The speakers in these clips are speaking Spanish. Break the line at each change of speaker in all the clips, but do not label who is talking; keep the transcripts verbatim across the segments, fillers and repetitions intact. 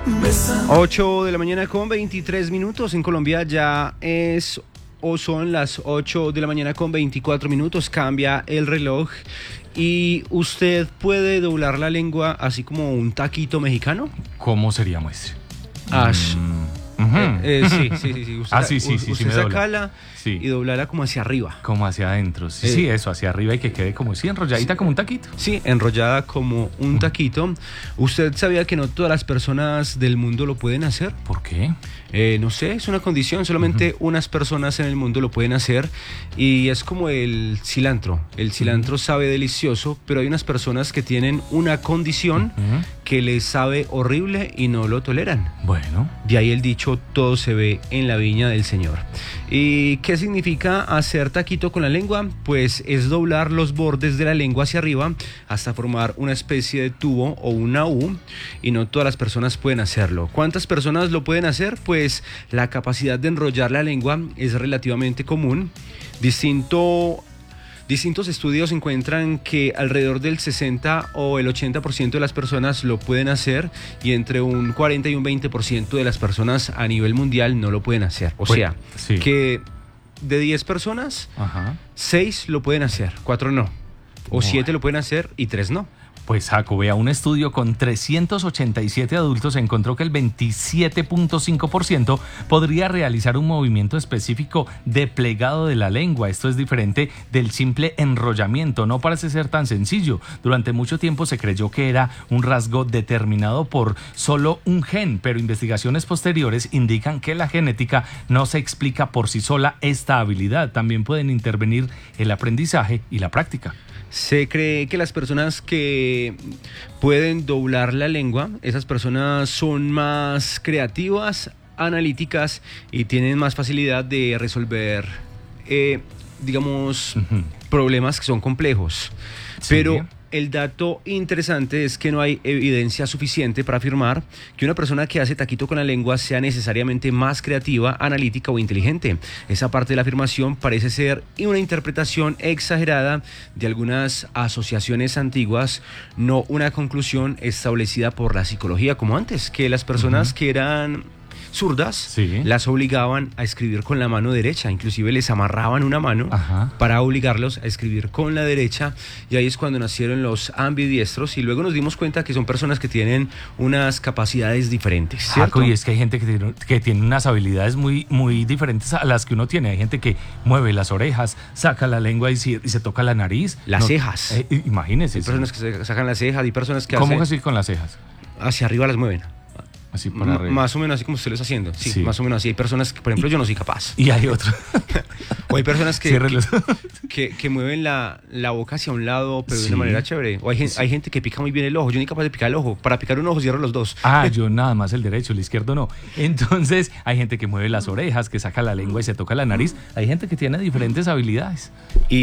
ocho de la mañana con veintitrés minutos. En Colombia ya es o son las ocho de la mañana con veinticuatro minutos. Cambia el reloj y usted puede doblar la lengua así como un taquito mexicano.
¿Cómo sería, maestro?
Ash.
Mm. Uh-huh.
Eh, eh, sí, sí, sí, sí. Usted,
ah, sí, sí, sí.
Usted
sí
sacala
sí.
y doblarla como hacia arriba.
Como hacia adentro. Sí,
eh.
sí, eso, hacia arriba y que quede como sí, enrolladita sí. Como un taquito.
Sí, enrollada como un taquito. ¿Usted sabía que no todas las personas del mundo lo pueden hacer?
¿Por qué?
Eh, no sé, es una condición. Solamente uh-huh. unas personas en el mundo lo pueden hacer. Y es como el cilantro. El cilantro uh-huh. sabe delicioso, pero hay unas personas que tienen una condición uh-huh. que les sabe horrible y no lo toleran.
Bueno.
De ahí el dicho, todo se ve en la viña del Señor. ¿Y qué significa hacer taquito con la lengua? Pues es doblar los bordes de la lengua hacia arriba hasta formar una especie de tubo o una U, y no todas las personas pueden hacerlo. ¿Cuántas personas lo pueden hacer? Pues la capacidad de enrollar la lengua es relativamente común. Distinto Distintos estudios encuentran que alrededor del sesenta o el ochenta por ciento de las personas lo pueden hacer, y entre un cuarenta y un veinte por ciento de las personas a nivel mundial no lo pueden hacer. O
pues,
sea,
sí.
que de diez personas,
Ajá.
seis lo pueden hacer, cuatro no. O siete lo pueden hacer y tres no.
Pues Jaco, vea, un estudio con trescientos ochenta y siete adultos encontró que el veintisiete punto cinco por ciento podría realizar un movimiento específico de plegado de la lengua. Esto es diferente del simple enrollamiento, no parece ser tan sencillo. Durante mucho tiempo se creyó que era un rasgo determinado por solo un gen, pero investigaciones posteriores indican que la genética no se explica por sí sola esta habilidad. También pueden intervenir el aprendizaje y la práctica.
Se cree que las personas que pueden doblar la lengua, esas personas son más creativas, analíticas y tienen más facilidad de resolver, eh, digamos, uh-huh. problemas que son complejos. Sí. Pero el dato interesante es que no hay evidencia suficiente para afirmar que una persona que hace taquito con la lengua sea necesariamente más creativa, analítica o inteligente. Esa parte de la afirmación parece ser una interpretación exagerada de algunas asociaciones antiguas, no una conclusión establecida por la psicología como antes, que las personas uh-huh. que eran zurdas, sí. las obligaban a escribir con la mano derecha, inclusive les amarraban una mano Ajá. para obligarlos a escribir con la derecha, y ahí es cuando nacieron los ambidiestros, y luego nos dimos cuenta que son personas que tienen unas capacidades diferentes, ¿cierto?
Jaco, y es que hay gente que tiene, que tiene unas habilidades muy, muy diferentes a las que uno tiene. Hay gente que mueve las orejas, saca la lengua y se, y se toca la nariz.
Las
no,
cejas.
Eh, imagínese.
Hay personas que se sacan las cejas, hay personas que
¿Cómo
hacen...
así con las cejas?
Hacia arriba las mueven.
Así para
M- más o menos así como usted lo está haciendo. Sí, sí, más o menos así. Hay personas que, por ejemplo,
y,
yo no soy capaz.
Y hay otros.
O hay personas que, que, que, que mueven la, la boca hacia un lado, pero sí. de una manera chévere. O hay, sí. hay gente que pica muy bien el ojo. Yo no soy capaz de picar el ojo. Para picar un ojo cierro los dos.
Ah, yo nada más el derecho, el izquierdo no. Entonces, hay gente que mueve las orejas, que saca la lengua y se toca la nariz. Hay gente que tiene diferentes habilidades.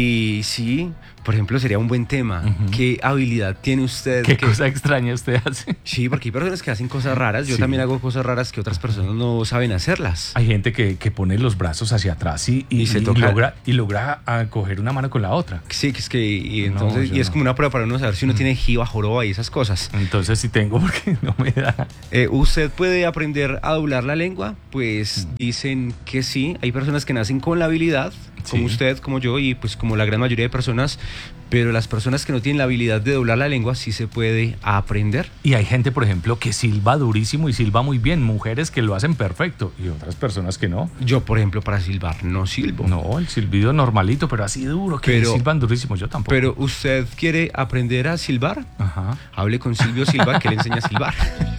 Y sí, por ejemplo, sería un buen tema. Uh-huh. ¿Qué habilidad tiene usted?
¿Qué que... cosa extraña usted hace?
Sí, porque hay personas que hacen cosas raras. Yo sí. también hago cosas raras que otras personas no saben hacerlas.
Hay gente que, que pone los brazos hacia atrás y, y,
y, se
y,
toca.
logra, y logra a coger una mano con la otra.
Sí, que es que y entonces
no,
y es
no.
como una prueba para uno saber si uno mm. tiene jiba, joroba y esas cosas.
Entonces sí tengo, porque no me da.
Eh, ¿Usted puede aprender a doblar la lengua? Pues mm. dicen que sí. Hay personas que nacen con la habilidad, como sí. usted, como yo y pues como la gran mayoría de personas. Pero las personas que no tienen la habilidad de doblar la lengua sí se puede aprender.
Y hay gente, por ejemplo, que silba durísimo y silba muy bien. Mujeres que lo hacen perfecto y otras personas que no.
Yo, por ejemplo, para silbar no silbo.
No, el silbido normalito, pero así duro, que pero, silban durísimo. Yo tampoco.
Pero ¿usted quiere aprender a silbar?
Ajá.
Hable con Silvio Silva, que le enseña a silbar.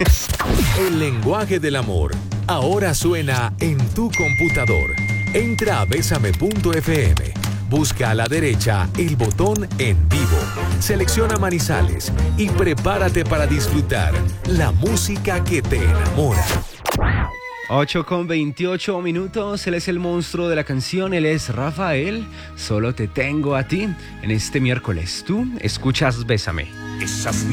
El lenguaje del amor ahora suena en tu computador. Entra a besame punto efe eme. Busca a la derecha el botón En Vivo, selecciona Manizales y prepárate para disfrutar la música que te enamora.
ocho con veintiocho minutos, él es el monstruo de la canción, él es Rafael, solo te tengo a ti en este miércoles. Tú escuchas Bésame.
Esas